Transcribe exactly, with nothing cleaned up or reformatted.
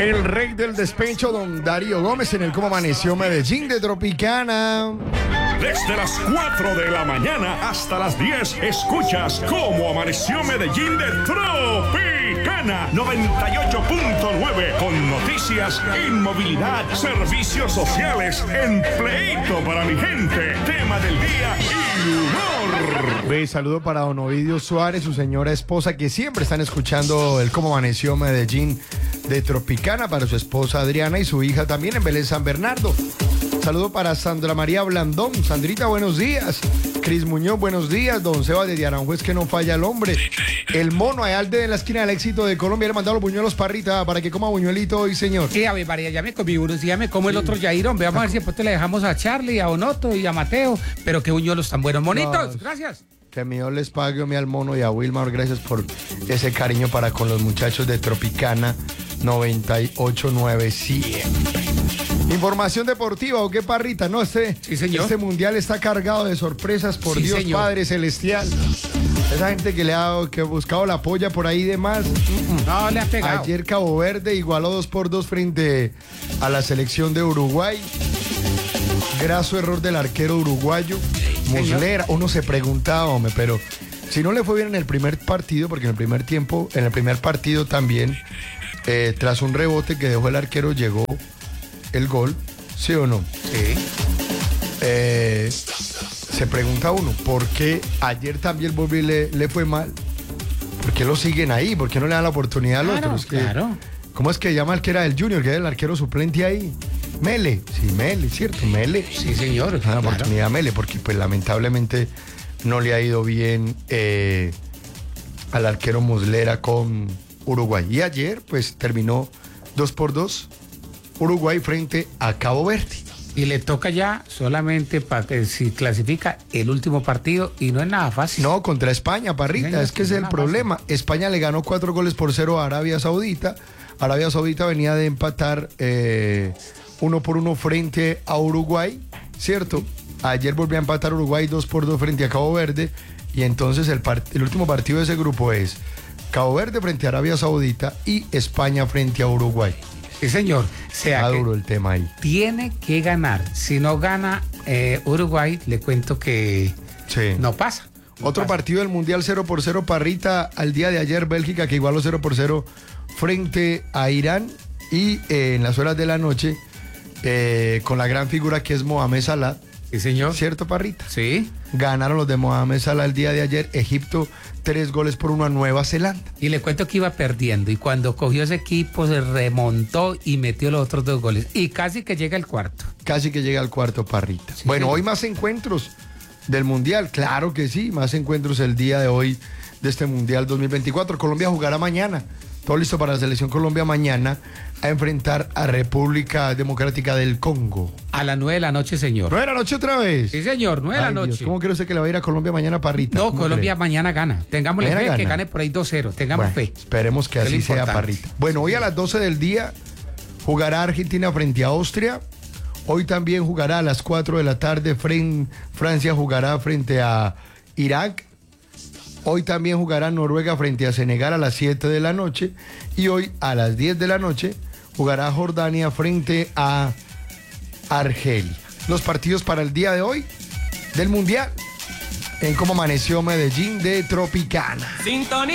El rey del despecho, don Darío Gómez, en el Cómo Amaneció Medellín de Tropicana. Desde las cuatro de la mañana hasta las diez, escuchas Cómo Amaneció Medellín de Tropicana noventa y ocho punto nueve, con noticias, inmovilidad, servicios sociales, empleito para mi gente, tema del día y humor. Un saludo para don Ovidio Suárez, su señora esposa, que siempre están escuchando el Cómo Amaneció Medellín de Tropicana, para su esposa Adriana y su hija también en Belén San Bernardo. Saludo para Sandra María Blandón. Sandrita, buenos días. Cris Muñoz, buenos días. Don Seba de Aranjuez, que no falla el hombre. El mono Ayalde de la esquina del éxito de Colombia le ha mandado los buñuelos Parrita para que coma buñuelito hoy, señor. Sí, a ver, María, ya me comí unos, ya me como el otro Yairón. Veamos a ver si después te le dejamos a Charlie, a Onoto y a Mateo. Pero qué buñuelos tan buenos, monitos. No, gracias. Que mi Dios les pague a mí, al mono y a Wilmar. Gracias por ese cariño para con los muchachos de Tropicana noventa y ocho punto nueve siempre. Información deportiva, ¿o qué, Parrita? No, este, sí, señor. Este mundial está cargado de sorpresas, por sí, Dios, señor. Padre Celestial. Esa gente que le ha que ha buscado la polla por ahí y demás. No, le ha pegado. Ayer Cabo Verde igualó dos por dos frente a la selección de Uruguay. Graso error del arquero uruguayo. Sí, Muslera, uno se preguntaba, hombre, pero si no le fue bien en el primer partido, porque en el primer tiempo, en el primer partido también, eh, tras un rebote que dejó el arquero, llegó el gol, ¿sí o no? Sí. Eh, se pregunta uno, ¿por qué ayer también Bobby le, le fue mal? ¿Por qué lo siguen ahí? ¿Por qué no le dan la oportunidad a los claro, otros? Claro. ¿Cómo es que llama el que era del Junior, que era el arquero suplente ahí? Mele, sí, Mele, ¿cierto? Mele. Sí, señor. Le dan la claro. oportunidad a Mele, porque pues lamentablemente no le ha ido bien eh, al arquero Muslera con Uruguay. Y ayer pues terminó dos por dos Uruguay frente a Cabo Verde. Y le toca ya solamente para que si clasifica el último partido y no es nada fácil. No, contra España, Parrita, sí, es que es el problema. Fácil. España le ganó cuatro goles por cero a Arabia Saudita. Arabia Saudita venía de empatar eh, uno por uno frente a Uruguay, ¿cierto? Ayer volvió a empatar Uruguay dos por dos frente a Cabo Verde. Y entonces el, el último partido de ese grupo es Cabo Verde frente a Arabia Saudita y España frente a Uruguay. Sí, señor. Sea Está duro el tema ahí. Tiene que ganar. Si no gana eh, Uruguay, le cuento que sí. no pasa. No Otro pasa. partido del Mundial cero por cero, Parrita, al día de ayer, Bélgica, que igualó cero por cero frente a Irán. Y eh, en las horas de la noche, eh, con la gran figura que es Mohamed Salah. Sí, señor. ¿Cierto, Parrita? Sí. Ganaron los de Mohamed Salah el día de ayer. Egipto, tres goles por uno a Nueva Zelanda. Y le cuento que iba perdiendo. Y cuando cogió ese equipo, se remontó y metió los otros dos goles. Y casi que llega el cuarto. Casi que llega al cuarto, Parrita. Sí, bueno, sí. Hoy más encuentros del Mundial. Claro que sí, más encuentros el día de hoy de este Mundial dos mil veinticuatro. Colombia jugará mañana. Todo listo para la selección Colombia mañana a enfrentar a República Democrática del Congo. A las nueve de la noche, señor. ¿Nueve de la noche otra vez? Sí, señor, nueve de la Ay, noche. Dios, ¿cómo cree usted que le va a ir a Colombia mañana, Parrita? No, Colombia cree? mañana gana. Tengámosle Mañana fe gana. que gane por ahí dos cero. Tengamos Bueno, fe. esperemos que Es así lo sea, importante. Parrita. Bueno, hoy a las doce del día jugará Argentina frente a Austria. Hoy también jugará a las cuatro de la tarde. Francia jugará frente a Irak. Hoy también jugará Noruega frente a Senegal a las siete de la noche. Y hoy a las diez de la noche jugará Jordania frente a Argelia. Los partidos para el día de hoy del Mundial en Cómo Amaneció Medellín de Tropicana. Sintonía.